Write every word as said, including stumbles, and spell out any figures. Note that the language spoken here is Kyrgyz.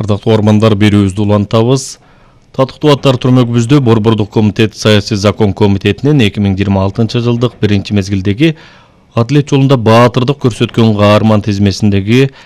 Ардактуу ормандар берүүбүздү улантабыз. Татыктуу аттар түрмөгүбүздө Борбордук комитет саясий закон комитетинин эки миң жыйырма алтынчы жылдык биринчи мезгилдеги Атлет жолунда баатырдык көрсөткөн каарман тизмесиндеги